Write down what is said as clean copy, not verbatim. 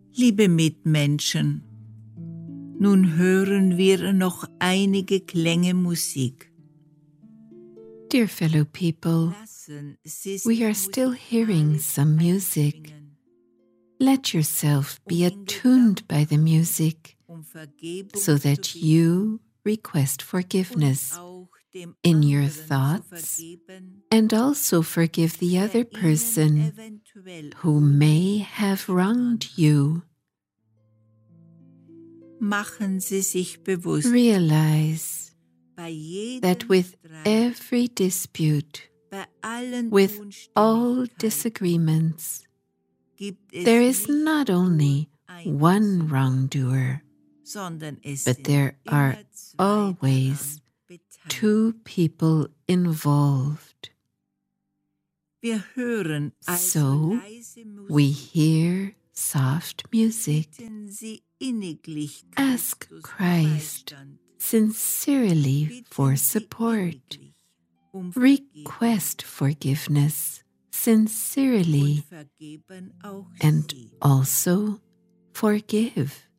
Liebe Mitmenschen, nun hören wir noch einige Klänge Musik. Dear fellow people, we are still hearing some music. Let yourself be attuned by the music so that you request forgiveness in your thoughts and also forgive the other person who may have wronged you. Machen Sie sich bewusst, Realize that with every dispute, with all disagreements, there is not only one wrongdoer, but there are always two people involved. So we hear soft music. Ask Christ sincerely for support. Request forgiveness sincerely and also forgive.